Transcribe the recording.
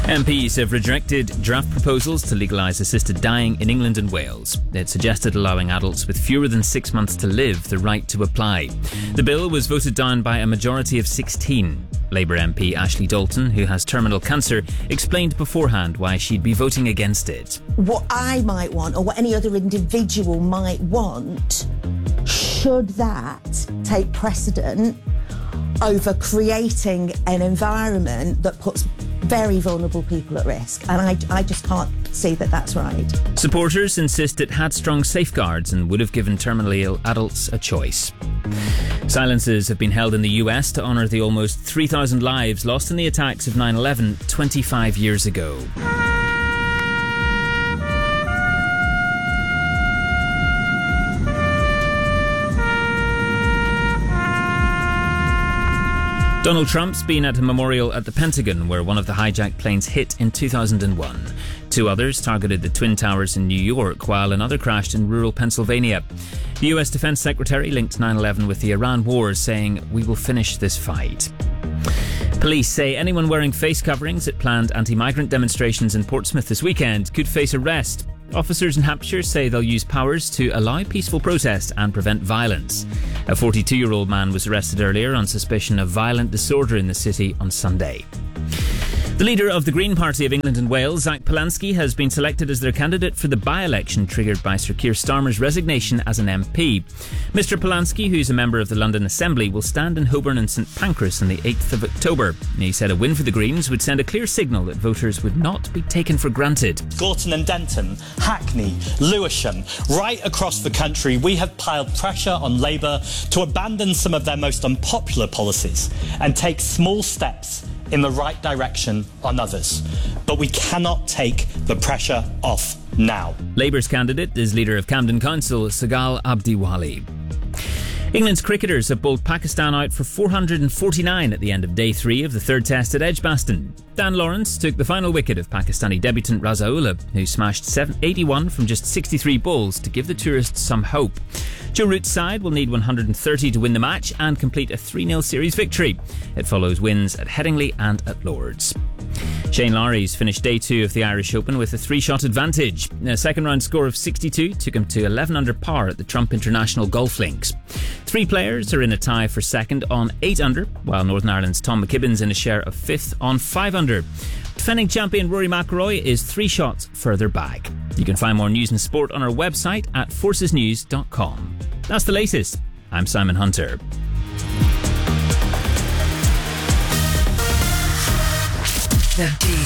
MPs have rejected draft proposals to legalise assisted dying in England and Wales. It suggested allowing adults with fewer than 6 months to live the right to apply. The bill was voted down by a majority of 16. Labour MP Ashley Dalton, who has terminal cancer, explained beforehand why she'd be voting against it. What I might want, or what any other individual might want, should that take precedent over creating an environment that puts very vulnerable people at risk, and I just can't see that that's right. Supporters insist it had strong safeguards and would have given terminally ill adults a choice. Silences have been held in the US to honour the almost 3,000 lives lost in the attacks of 9/11 25 years ago. Donald Trump's been at a memorial at the Pentagon where one of the hijacked planes hit in 2001. 2 others targeted the Twin Towers in New York, while another crashed in rural Pennsylvania. The US Defense Secretary linked 9/11 with the Iran war, saying, "We will finish this fight." Police say anyone wearing face coverings at planned anti-migrant demonstrations in Portsmouth this weekend could face arrest. Officers in Hampshire say they'll use powers to allow peaceful protest and prevent violence. A 42-year-old man was arrested earlier on suspicion of violent disorder in the city on Sunday. The leader of the Green Party of England and Wales, Zach Polanski, has been selected as their candidate for the by-election triggered by Sir Keir Starmer's resignation as an MP. Mr Polanski, who's a member of the London Assembly, will stand in Holborn and St Pancras on the 8th of October. He said a win for the Greens would send a clear signal that voters would not be taken for granted. Gorton and Denton, Hackney, Lewisham, right across the country, we have piled pressure on Labour to abandon some of their most unpopular policies and take small steps in the right direction on others. But we cannot take the pressure off now. Labour's candidate is leader of Camden Council, Sagal Abdiwali. England's cricketers have bowled Pakistan out for 449 at the end of day 3 of the third test at Edgbaston. Dan Lawrence took the final wicket of Pakistani debutant Razaullah, who smashed 81 from just 63 balls to give the tourists some hope. Joe Root's side will need 130 to win the match and complete a 3-0 series victory. It follows wins at Headingley and at Lords. Shane Lowry's finished day 2 of the Irish Open with a 3-shot advantage. A second-round score of 62 took him to 11 under par at the Trump International Golf Links. 3 players are in a tie for second on 8 under, while Northern Ireland's Tom McKibben's in a share of 5th on 5 under. Defending champion Rory McIlroy is 3 shots further back. You can find more news and sport on our website at forcesnews.com. That's the latest. I'm Simon Hunter. The Beat.